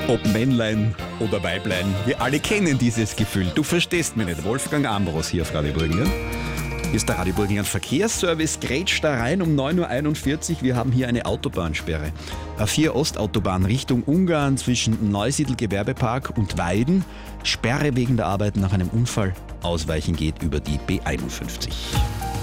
Ob Männlein oder Weiblein, wir alle kennen dieses Gefühl. Du verstehst mich nicht. Wolfgang Ambros hier auf Radio Burgenland. Hier ist der Radio Burgenland Verkehrsservice, grätscht da rein um 9.41 Uhr. Wir haben hier eine Autobahnsperre. A4 Ostautobahn Richtung Ungarn zwischen Neusiedl Gewerbepark und Weiden. Sperre wegen der Arbeiten nach einem Unfall. Ausweichen geht über die B51.